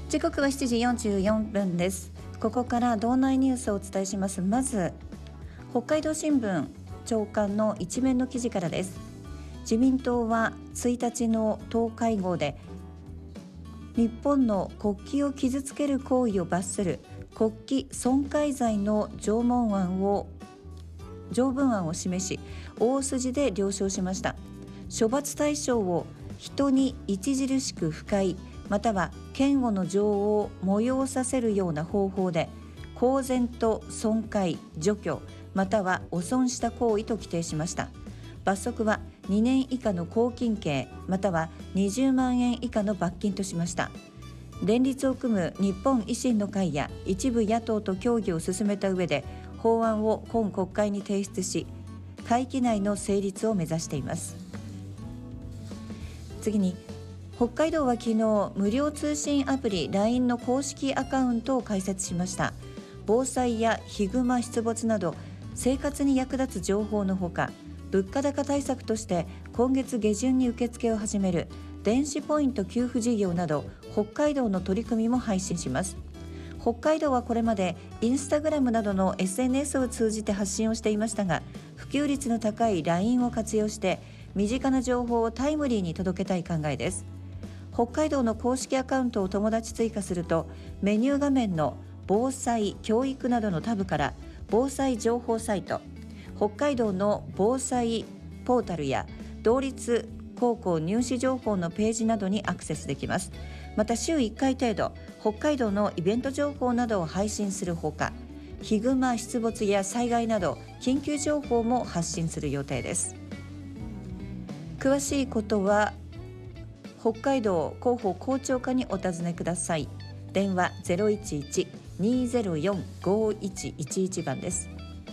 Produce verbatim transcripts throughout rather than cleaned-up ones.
時刻はしちじよんじゅうよんぷんです。ここから道内ニュースをお伝えします。まず北海道新聞朝刊の一面の記事からです。自民党はついたちの党会合で日本の国旗を傷つける行為を罰する国旗損壊罪の条文案を条文案を示し、大筋で了承しました。処罰対象を人に著しく不快または嫌悪の情を催させるような方法で公然と損壊、除去または汚損した行為と規定しました。罰則はにねん以下の拘禁刑またはにじゅうまんえん以下の罰金としました。連立を組む日本維新の会や一部野党と協議を進めた上で法案を今国会に提出し、会期内の成立を目指しています。次に、北海道は昨日無料通信アプリ ライン の公式アカウントを開設しました。防災やヒグマ出没など生活に役立つ情報のほか、物価高対策として今月下旬に受付を始める電子ポイント給付事業など北海道の取り組みも配信します。北海道はこれまでインスタグラムなどの エスエヌエス を通じて発信をしていましたが、普及率の高い ライン を活用して身近な情報をタイムリーに届けたい考えです。北海道の公式アカウントを友達追加すると、メニュー画面の防災・教育などのタブから防災情報サイト、北海道の防災ポータルや同立高校入試情報のページなどにアクセスできます。また週いっかい程度、北海道のイベント情報などを配信するほか、ヒグマ出没や災害など緊急情報も発信する予定です。詳しいことは北海道広報広聴課にお尋ねください。電話 ゼロいちいち にーゼロよん ごいちいちいち 番です。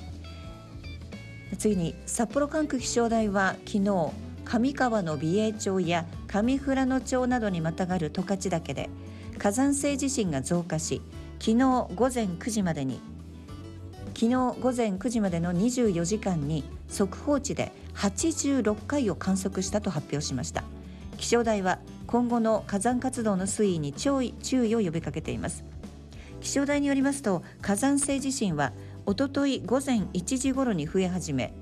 次に、札幌管区気象台は昨日上川の美瑛町や上富良野町などにまたがる十勝岳で火山性地震が増加し、昨日午前くじまでに昨日午前くじまでのにじゅうよじかんに速報値ではちじゅうろっかいを観測したと発表しました。気象台は今後の火山活動の推移に注意を呼びかけています。気象台によりますと、火山性地震はおととい午前いちじ頃に増え始め、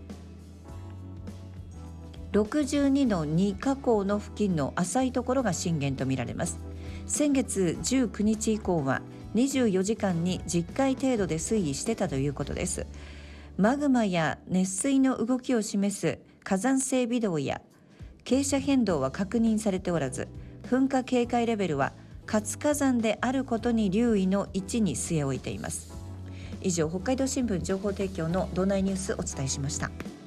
ろくじゅうにのに火口の付近の浅いところが震源とみられます。先月じゅうくにち以降はにじゅうよじかんにじゅっかい程度で推移してたということです。マグマや熱水の動きを示す火山性微動や傾斜変動は確認されておらず、噴火警戒レベルは活火山であることに留意のいちに据え置いています。以上、北海道新聞情報提供の道内ニュースお伝えしました。